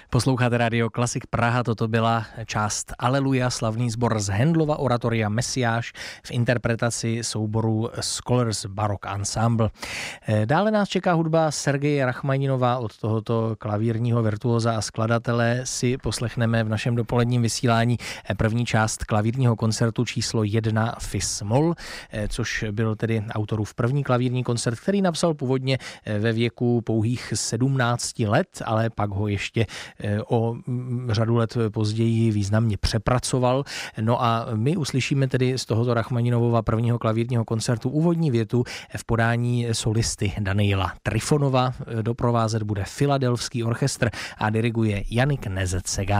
Posloucháte Radio Klasik Praha, toto byla část Aleluja, slavný sbor z Handlova oratoria Mesiáš v interpretaci souboru Scholars Baroque Ensemble. Dále nás čeká hudba Sergeje Rachmaninova. Od tohoto klavírního virtuóza a skladatele si poslechneme v našem dopoledním vysílání první část klavírního koncertu číslo 1 Fis moll, což byl tedy autorův první klavírní koncert, který napsal původně ve věku pouhých 17 let, ale pak ho ještě o řadu let později významně přepracoval. No a my uslyšíme tedy z tohoto Rachmaninovova prvního klavírního koncertu úvodní větu v podání solisty Daniela Trifonova. Doprovázet bude Filadelfský orchestr a diriguje Janik Nezet-Segan.